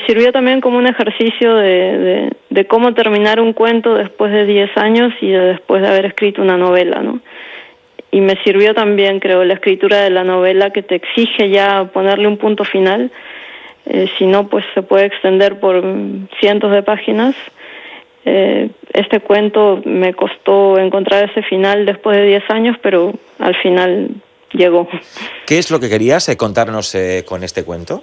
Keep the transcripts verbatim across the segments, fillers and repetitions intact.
sirvió también como un ejercicio de, de, de cómo terminar un cuento después de diez años y de, después de haber escrito una novela, ¿no? Y me sirvió también, creo, la escritura de la novela, que te exige ya ponerle un punto final, eh, si no, pues se puede extender por cientos de páginas. Eh, este cuento me costó encontrar ese final después de diez años, pero al final llegó. ¿Qué es lo que querías eh, contarnos eh, con este cuento?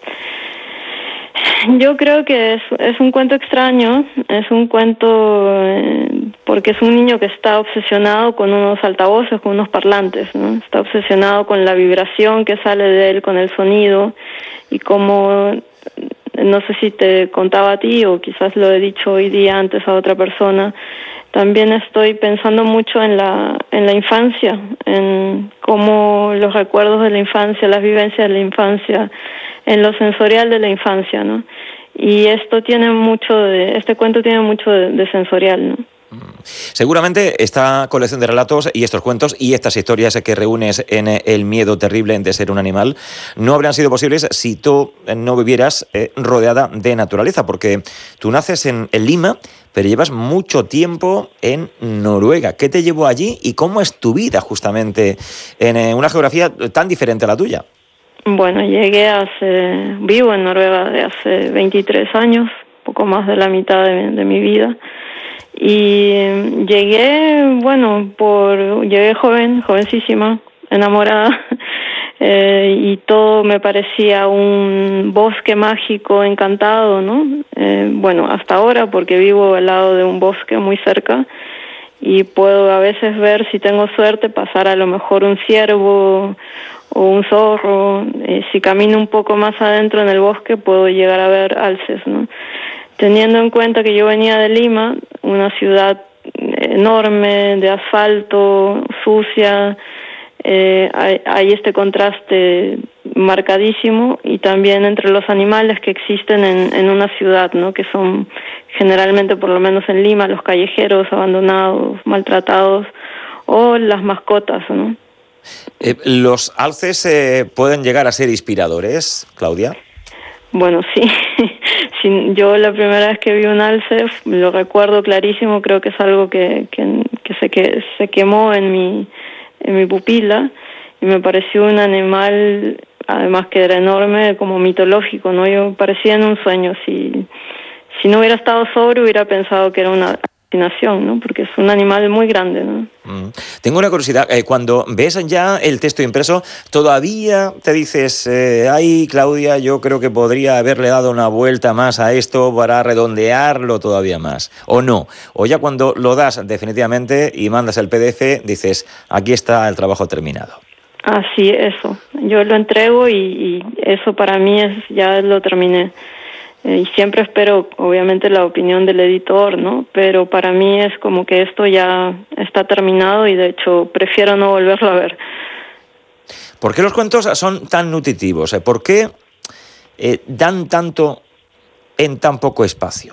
Yo creo que es, es un cuento extraño, es un cuento eh, porque es un niño que está obsesionado con unos altavoces, con unos parlantes, ¿no? Está obsesionado con la vibración que sale de él, con el sonido, y como, no sé si te contaba a ti o quizás lo he dicho hoy día antes a otra persona, también estoy pensando mucho en la, en la infancia, en cómo los recuerdos de la infancia, las vivencias de la infancia, en lo sensorial de la infancia, ¿no? Y esto tiene mucho de, este cuento tiene mucho de, de sensorial, ¿no? Seguramente esta colección de relatos y estos cuentos y estas historias que reúnes en El miedo terrible de ser un animal no habrían sido posibles si tú no vivieras eh, rodeada de naturaleza, porque tú naces en, en Lima, pero llevas mucho tiempo en Noruega. ¿Qué te llevó allí y cómo es tu vida justamente en eh, una geografía tan diferente a la tuya? Bueno, llegué hace, vivo en Noruega de hace veintitrés años, poco más de la mitad de, de mi vida. Y llegué, bueno, por llegué joven, jovencísima, enamorada, eh, y todo me parecía un bosque mágico, encantado, ¿no? Eh, bueno, hasta ahora, porque vivo al lado de un bosque muy cerca, y puedo a veces ver, si tengo suerte, pasar a lo mejor un ciervo o un zorro. Eh, si camino un poco más adentro en el bosque, puedo llegar a ver alces, ¿no? Teniendo en cuenta que yo venía de Lima, una ciudad enorme, de asfalto, sucia, eh, hay, hay este contraste marcadísimo, y también entre los animales que existen en, en una ciudad, ¿no? Que son generalmente, por lo menos en Lima, los callejeros abandonados, maltratados, o las mascotas, ¿no? Eh, ¿Los alces eh, pueden llegar a ser inspiradores, Claudia? Bueno, sí. sí. Yo la primera vez que vi un alce, lo recuerdo clarísimo, creo que es algo que, que, que, se, que se quemó en mi, en mi pupila, y me pareció un animal, además que era enorme, como mitológico, ¿no? Yo parecía en un sueño. Si, si no hubiera estado sobrio, hubiera pensado que era una alucinación, ¿no? Porque es un animal muy grande, ¿no? Mm. Tengo una curiosidad, eh, cuando ves ya el texto impreso, ¿todavía te dices, eh, ay, Claudia, yo creo que podría haberle dado una vuelta más a esto para redondearlo todavía más? ¿O no? ¿O ya cuando lo das definitivamente y mandas el P D F, dices, aquí está el trabajo terminado? Ah, sí, eso. Yo lo entrego y, y eso para mí es, ya lo terminé. Y siempre espero, obviamente, la opinión del editor, ¿no? Pero para mí es como que esto ya está terminado, y de hecho prefiero no volverlo a ver. ¿Por qué los cuentos son tan nutritivos? ¿Por qué eh, dan tanto en tan poco espacio?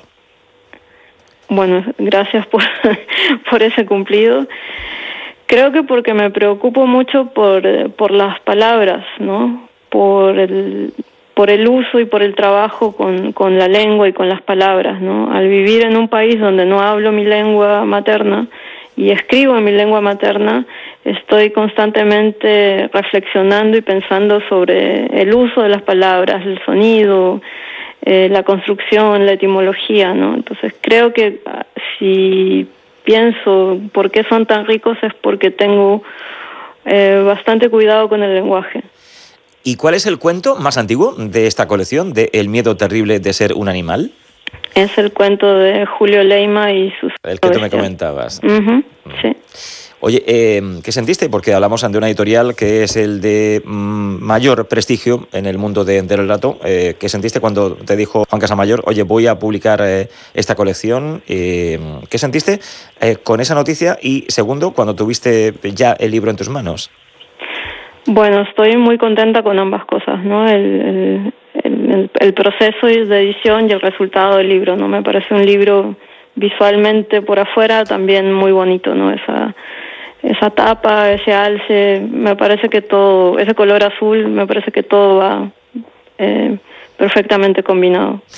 Bueno, gracias por, por ese cumplido. Creo que porque me preocupo mucho por, por las palabras, ¿no? Por el... por el uso y por el trabajo con, con la lengua y con las palabras, ¿no? Al vivir en un país donde no hablo mi lengua materna y escribo en mi lengua materna, estoy constantemente reflexionando y pensando sobre el uso de las palabras, el sonido, eh, la construcción, la etimología, ¿no? Entonces creo que si pienso por qué son tan ricos es porque tengo eh, bastante cuidado con el lenguaje. ¿Y cuál es el cuento más antiguo de esta colección, de El miedo terrible de ser un animal? Es el cuento de Julio Leiva y sus... El que tú me comentabas. Uh-huh, sí. Oye, eh, ¿qué sentiste? Porque hablamos ante una editorial que es el de mm, mayor prestigio en el mundo de, del relato. Eh, ¿Qué sentiste cuando te dijo Juan Casamayor, oye, voy a publicar eh, esta colección? Eh, ¿Qué sentiste eh, con esa noticia? Y segundo, cuando tuviste ya el libro en tus manos. Bueno, estoy muy contenta con ambas cosas, ¿no? El, el, el, el proceso de edición y el resultado del libro, ¿no? Me parece un libro visualmente por afuera también muy bonito, ¿no? Esa, esa tapa, ese alce, me parece que todo, ese color azul, me parece que todo va eh, perfectamente combinado.